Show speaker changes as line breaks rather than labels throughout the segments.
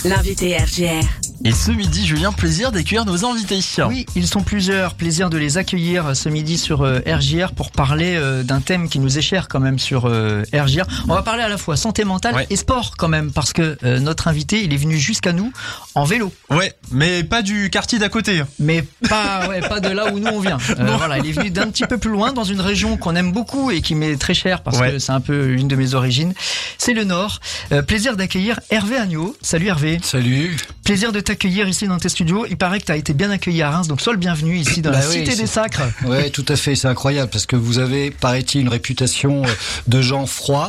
L'invité RGR.
Et ce midi, Julien, plaisir d'accueillir nos invités.
Oui, ils sont plusieurs. Plaisir de les accueillir ce midi sur RJR pour parler d'un thème qui nous est cher quand même sur RJR. On va parler à la fois santé mentale et sport quand même, parce que notre invité, il est venu jusqu'à nous en vélo.
Ouais, mais pas du quartier d'à côté.
Mais pas de là où nous on vient. Voilà, il est venu d'un petit peu plus loin, dans une région qu'on aime beaucoup et qui m'est très chère parce que c'est un peu une de mes origines. C'est le Nord. Plaisir d'accueillir Hervé Agneau. Salut Hervé.
Salut.
Plaisir de t'accueillir ici dans tes studios. Il paraît que tu as été bien accueilli à Reims, donc sois le bienvenu ici dans la Cité des Sacres.
Ouais, tout à fait, c'est incroyable parce que vous avez, paraît-il, une réputation de gens froids,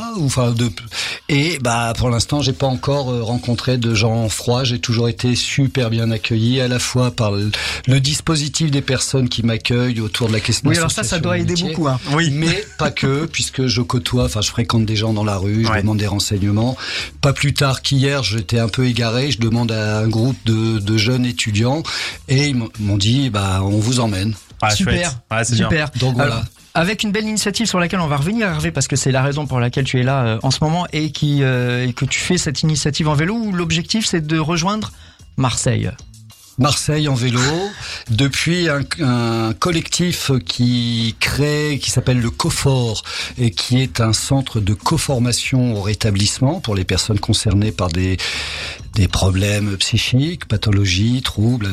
et pour l'instant, j'ai pas encore rencontré de gens froids. J'ai toujours été super bien accueilli, à la fois par le dispositif des personnes qui m'accueillent autour de la question.
Oui, alors ça doit aider beaucoup, hein.
Oui, mais pas que, puisque je fréquente des gens dans la rue, je demande des renseignements. Pas plus tard qu'hier, j'étais un peu égaré, je demande à un groupe de jeunes étudiants et ils m'ont dit on vous emmène.
Super,
c'est super. Bien. Donc voilà.
Avec une belle initiative sur laquelle on va revenir, Hervé, parce que c'est la raison pour laquelle tu es là en ce moment et que tu fais cette initiative en vélo où l'objectif c'est de rejoindre Marseille en vélo, depuis un collectif qui s'appelle le COFOR et qui est un centre de coformation au rétablissement pour les personnes concernées par des problèmes psychiques, pathologies, troubles,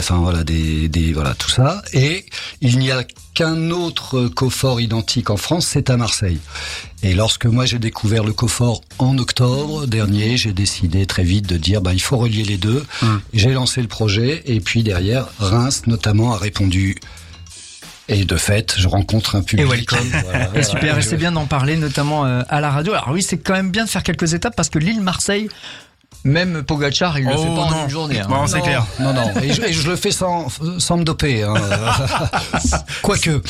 tout ça. Et il n'y a qu'un autre COFOR identique en France, c'est à Marseille. Et lorsque moi j'ai découvert le COFOR en octobre dernier, j'ai décidé très vite de dire il faut relier les deux. J'ai lancé le projet et puis derrière Reims notamment a répondu. Et de fait, je rencontre un public. Et welcome. Et super, et c'est bien d'en parler, notamment à la radio. Alors oui, c'est quand même bien de faire quelques étapes parce que l'île Marseille, même Pogacar, il le fait pas en une journée.
Non, c'est clair.
Non. Et je le fais sans me doper. Quoique.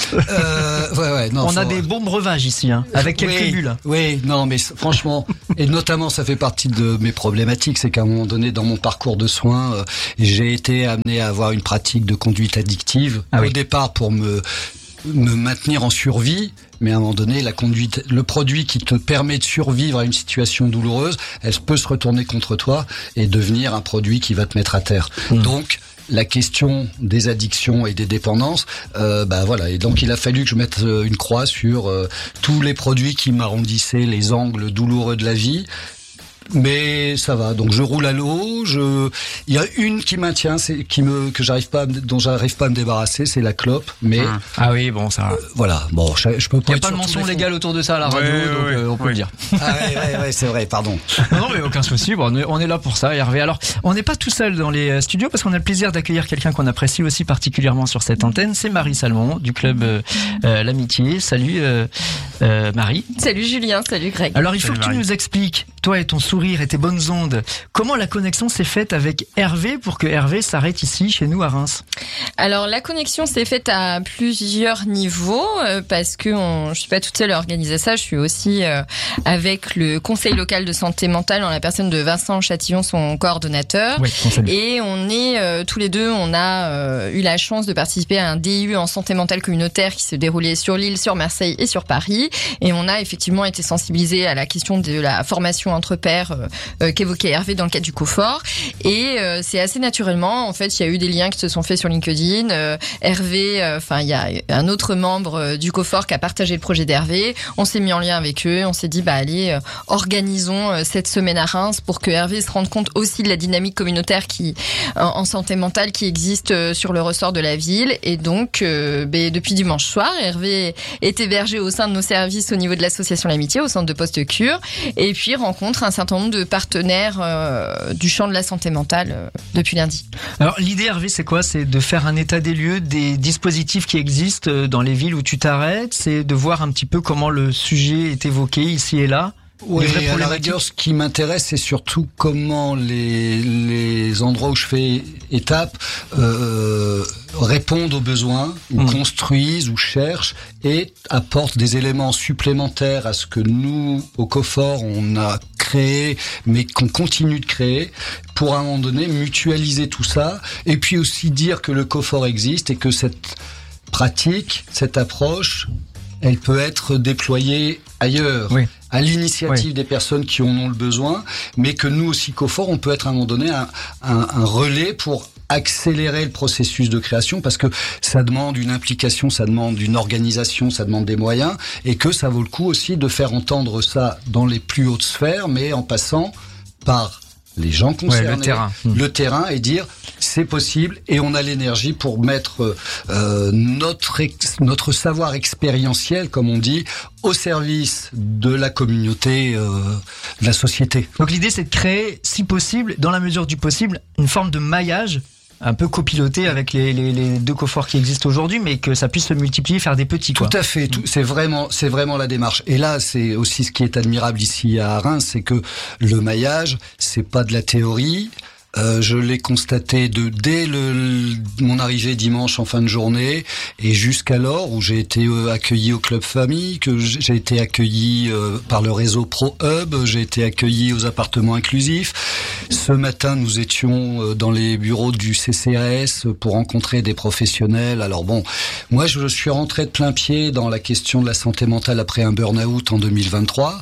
On a des bons breuvages ici, avec quelques bulles.
Oui, non, mais franchement, et notamment, ça fait partie de mes problématiques, c'est qu'à un moment donné, dans mon parcours de soins, j'ai été amené à avoir une pratique de conduite addictive. Au départ, pour me maintenir en survie, mais à un moment donné, la conduite, le produit qui te permet de survivre à une situation douloureuse, elle peut se retourner contre toi et devenir un produit qui va te mettre à terre. Donc, la question des addictions et des dépendances, et donc il a fallu que je mette une croix sur tous les produits qui m'arrondissaient les angles douloureux de la vie. Mais ça va, donc je roule à l'eau. Il y a une qui maintient, dont j'arrive pas à me débarrasser, c'est la clope. Mais je peux pas.
Il n'y a pas de mention légale autour de ça à la radio, on peut le dire.
C'est vrai, pardon.
Non, mais aucun souci. On est là pour ça, Hervé. Alors, on n'est pas tout seul dans les studios parce qu'on a le plaisir d'accueillir quelqu'un qu'on apprécie aussi particulièrement sur cette antenne. C'est Marie Salmon du club L'Amitié. Salut Marie.
Salut Julien. Salut Greg.
Alors, il faut que tu nous expliques, toi et ton sourire et tes bonnes ondes, comment la connexion s'est faite avec Hervé pour que Hervé s'arrête ici chez nous à Reims?
Alors la connexion s'est faite à plusieurs niveaux parce que je suis pas toute seule à organiser ça, je suis aussi avec le conseil local de santé mentale en la personne de Vincent Châtillon, son coordonnateur. Et on est tous les deux, on a eu la chance de participer à un DU en santé mentale communautaire qui se déroulait sur l'île, sur Marseille et sur Paris. Et on a effectivement été sensibilisés à la question de la formation entre pairs qu'évoquait Hervé dans le cadre du COFOR. Et c'est assez naturellement, en fait, il y a eu des liens qui se sont faits sur LinkedIn. Hervé, il y a un autre membre du COFOR qui a partagé le projet d'Hervé. On s'est mis en lien avec eux. On s'est dit, allez, organisons cette semaine à Reims pour que Hervé se rende compte aussi de la dynamique communautaire en santé mentale qui existe sur le ressort de la ville. Et donc, depuis dimanche soir, Hervé est hébergé au sein de nos services au niveau de l'association L'Amitié, au centre de post-cure, et puis rencontre un certain nombre de partenaires du champ de la santé mentale depuis lundi.
Alors l'idée, Hervé, c'est quoi? C'est de faire un état des lieux des dispositifs qui existent dans les villes où tu t'arrêtes, c'est de voir un petit peu comment le sujet est évoqué ici et là.
Oui, à la rigueur, ce qui m'intéresse, c'est surtout comment les endroits où je fais étape répondent aux besoins, ou construisent, ou cherchent, et apportent des éléments supplémentaires à ce que nous, au COFOR, on a créé, mais qu'on continue de créer, pour à un moment donné mutualiser tout ça, et puis aussi dire que le COFOR existe et que cette pratique, cette approche, elle peut être déployée ailleurs.
Oui.
à l'initiative des personnes qui en ont le besoin, mais que nous aussi, COFOR, on peut être à un moment donné un relais pour accélérer le processus de création, parce que ça demande une implication, ça demande une organisation, ça demande des moyens, et que ça vaut le coup aussi de faire entendre ça dans les plus hautes sphères, mais en passant par les gens concernés, le terrain, et dire c'est possible, et on a l'énergie pour mettre notre savoir expérientiel, comme on dit, au service de la communauté, de la société.
Donc l'idée, c'est de créer, si possible, dans la mesure du possible, une forme de maillage un peu copiloté avec les deux coforts qui existent aujourd'hui, mais que ça puisse se multiplier, faire des petits, quoi.
Tout à fait. C'est vraiment la démarche. Et là, c'est aussi ce qui est admirable ici à Reims, c'est que le maillage, c'est pas de la théorie. Je l'ai constaté dès mon arrivée dimanche en fin de journée, et jusqu'alors où j'ai été accueilli au Club Famille, que j'ai été accueilli par le réseau Pro Hub, j'ai été accueilli aux appartements inclusifs. Ce matin, nous étions dans les bureaux du CCAS pour rencontrer des professionnels. Alors bon, moi je suis rentré de plein pied dans la question de la santé mentale après un burn-out en 2023.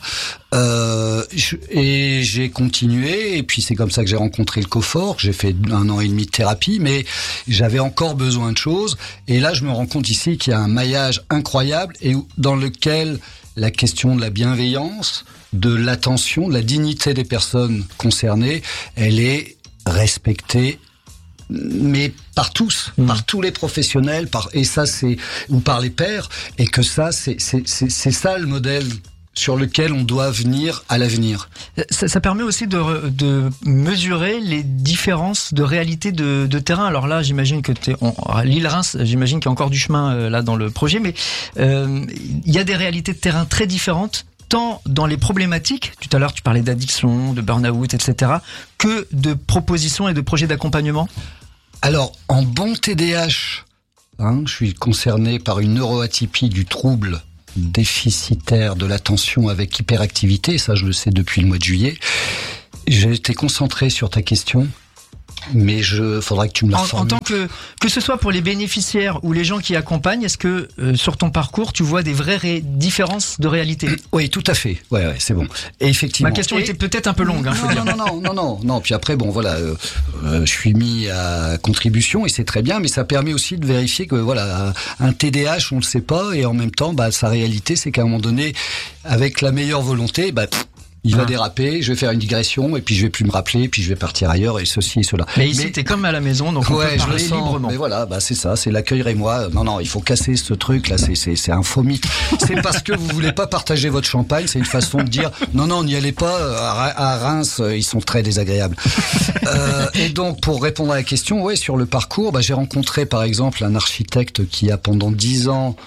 Et j'ai continué, et puis c'est comme ça que j'ai rencontré le COFOR. J'ai fait 1 an et demi de thérapie, mais j'avais encore besoin de choses. Et là, je me rends compte ici qu'il y a un maillage incroyable, et dans lequel la question de la bienveillance, de l'attention, de la dignité des personnes concernées, elle est respectée, mais par tous, par tous les professionnels, et ça c'est, ou par les pairs, et que ça c'est ça le modèle sur lequel on doit venir à l'avenir.
Ça permet aussi de mesurer les différences de réalité de terrain. Alors là, j'imagine que l'île-Reims, j'imagine qu'il y a encore du chemin là dans le projet, mais il y a des réalités de terrain très différentes, tant dans les problématiques, tout à l'heure tu parlais d'addiction, de burn-out, etc., que de propositions et de projets d'accompagnement.
Alors, en bon TDAH, je suis concerné par une neuroatypie du trouble déficitaire de l'attention avec hyperactivité, ça je le sais depuis le mois de juillet. J'ai été concentré sur ta question, mais faudra que tu me la reformules.
En tant que ce soit pour les bénéficiaires ou les gens qui accompagnent, est-ce que sur ton parcours tu vois des vraies différences de réalité?
Oui, tout à fait. Ouais, c'est bon. Et effectivement.
Ma question était peut-être un peu longue.
Non. Puis après, bon, voilà, je suis mis à contribution et c'est très bien, mais ça permet aussi de vérifier que voilà, un TDAH, on le sait pas, et en même temps, sa réalité, c'est qu'à un moment donné, avec la meilleure volonté, il va déraper, je vais faire une digression, et puis je vais plus me rappeler, puis je vais partir ailleurs, et ceci et cela.
Mais ici, t'es comme à la maison, donc on peut parler librement.
Mais voilà, c'est ça, c'est l'accueil et moi. Non, il faut casser ce truc-là, c'est un faux mythe. C'est parce que vous voulez pas partager votre champagne, c'est une façon de dire, non, n'y allez pas, à Reims, ils sont très désagréables. Et donc, pour répondre à la question, sur le parcours, j'ai rencontré, par exemple, un architecte qui a pendant 10 ans,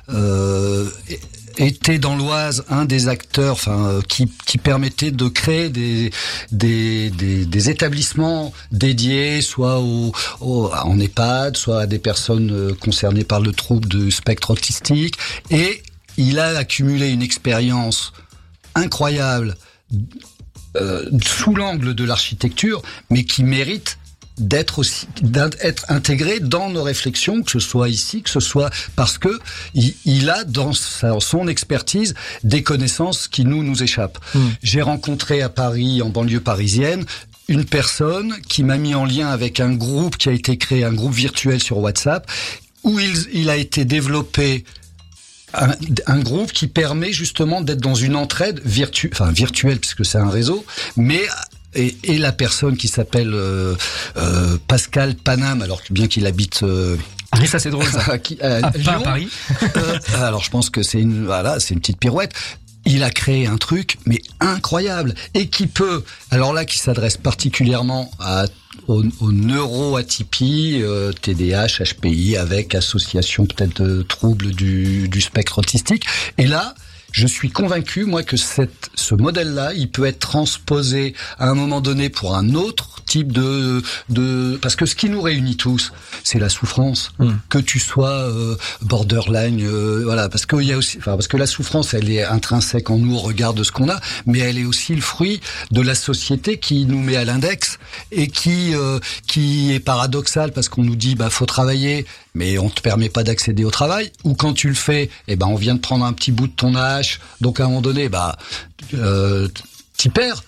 était dans l'Oise un des acteurs, qui permettait de créer des établissements dédiés, soit en EHPAD, soit à des personnes concernées par le trouble du spectre autistique. Et il a accumulé une expérience incroyable sous l'angle de l'architecture, mais qui mérite d'être intégré dans nos réflexions, que ce soit ici, que ce soit parce que il a dans son expertise des connaissances qui nous échappent. J'ai rencontré à Paris, en banlieue parisienne, une personne qui m'a mis en lien avec un groupe qui a été créé, un groupe virtuel sur WhatsApp, où il a été développé un groupe qui permet justement d'être dans une entraide virtuelle, puisque c'est un réseau, mais et la personne qui s'appelle Pascal Panam, alors bien qu'il habite
ça c'est drôle ça. Lyon, à Paris.
Alors je pense que c'est une petite pirouette. Il a créé un truc mais incroyable, et qui s'adresse particulièrement aux neuroatypies, TDAH, HPI, avec association peut-être de troubles du spectre autistique. Et là, je suis convaincu, moi, que ce modèle-là, il peut être transposé à un moment donné pour un autre type parce que ce qui nous réunit tous, c'est la souffrance. Que tu sois borderline, voilà, parce que il y a aussi, parce que la souffrance, elle est intrinsèque en nous au regard de ce qu'on a, mais elle est aussi le fruit de la société qui nous met à l'index et qui est paradoxale parce qu'on nous dit faut travailler, mais on te permet pas d'accéder au travail, ou quand tu le fais, on vient de prendre un petit bout de ton AH, donc à un moment donné, t'y perds.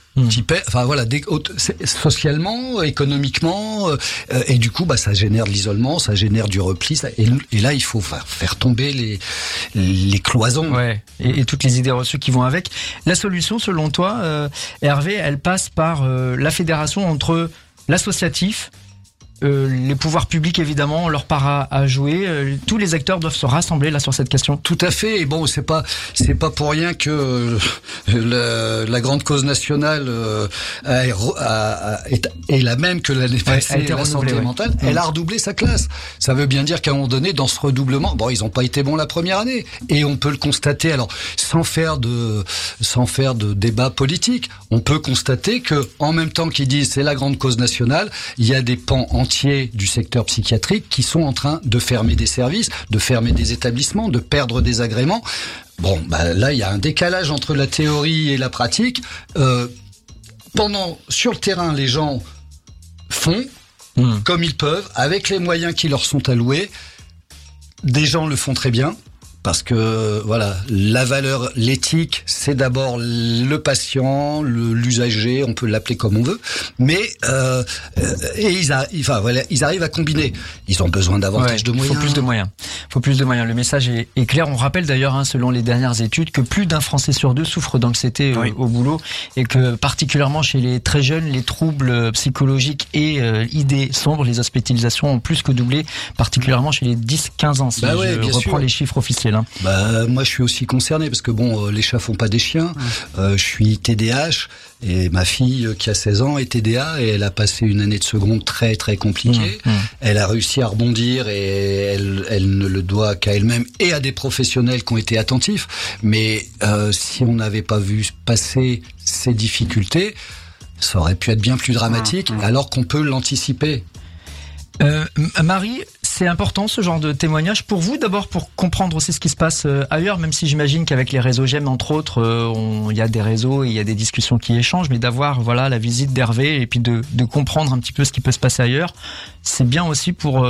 Socialement, économiquement, et du coup, ça génère de l'isolement, ça génère du repli, et là, il faut faire tomber les cloisons.
Ouais. Et toutes les idées reçues qui vont avec. La solution, selon toi, Hervé, elle passe par la fédération entre l'associatif, les pouvoirs publics, évidemment, ont leur part à jouer. Tous les acteurs doivent se rassembler là sur cette question.
Tout à fait. Et bon, c'est pas pour rien que la grande cause nationale est la même que l'année passée. La santé mentale, elle a redoublé sa classe. Ça veut bien dire qu'à un moment donné, dans ce redoublement, ils ont pas été bons la première année. Et on peut le constater. Alors, sans faire de débat politique, on peut constater que, en même temps qu'ils disent c'est la grande cause nationale, il y a des pans entiers du secteur psychiatrique qui sont en train de fermer des services, de fermer des établissements, de perdre des agréments. Là, il y a un décalage entre la théorie et la pratique. Sur le terrain, les gens font comme ils peuvent, avec les moyens qui leur sont alloués. Des gens le font très bien. Parce que la valeur, l'éthique, c'est d'abord le patient, l'usager, on peut l'appeler comme on veut, mais ils arrivent à combiner. Ils ont besoin davantage de moyens.
Il faut plus de moyens. Le message est clair. On rappelle d'ailleurs, selon les dernières études, que plus d'un Français sur deux souffre d'anxiété au boulot, et que particulièrement chez les très jeunes, les troubles psychologiques et idées sombres, les hospitalisations ont plus que doublé, particulièrement chez les 10-15 ans. Si je reprends les chiffres officiels.
Moi, je suis aussi concerné parce que les chats font pas des chiens. Je suis TDAH et ma fille qui a 16 ans est TDA et elle a passé une année de seconde très très compliquée. Elle a réussi à rebondir et elle ne le doit qu'à elle-même et à des professionnels qui ont été attentifs. Mais si on n'avait pas vu passer ces difficultés, ça aurait pu être bien plus dramatique alors qu'on peut l'anticiper.
Marie, c'est important ce genre de témoignage pour vous, d'abord pour comprendre aussi ce qui se passe ailleurs, même si j'imagine qu'avec les réseaux GEM entre autres, il y a des réseaux et il y a des discussions qui échangent, mais d'avoir la visite d'Hervé et puis de comprendre un petit peu ce qui peut se passer ailleurs, c'est bien aussi pour